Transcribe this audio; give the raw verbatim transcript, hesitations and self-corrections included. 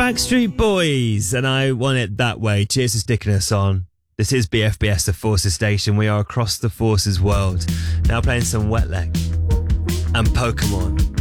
Backstreet Boys, and I Want It That Way. Cheers for sticking us on. This is B F B S, the Forces Station. We are across the Forces world. Now playing some Wet Leg and Pokemon.